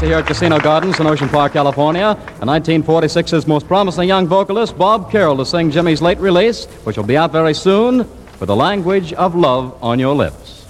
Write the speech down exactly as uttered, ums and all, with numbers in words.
Galaxy here at Casino Gardens in Ocean Park, California, and nineteen forty-six's most promising young vocalist, Bob Carroll, to sing Jimmy's late release, which will be out very soon, For the Language of Love on Your Lips.